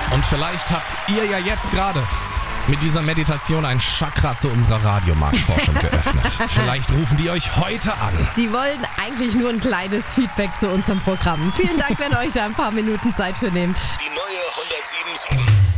Und vielleicht habt ihr ja jetzt gerade mit dieser Meditation ein Chakra zu unserer Radiomarktforschung geöffnet. Vielleicht rufen die euch heute an. Die wollen eigentlich nur ein kleines Feedback zu unserem Programm. Vielen Dank, wenn ihr euch da ein paar Minuten Zeit für nehmt. Die neue 107.7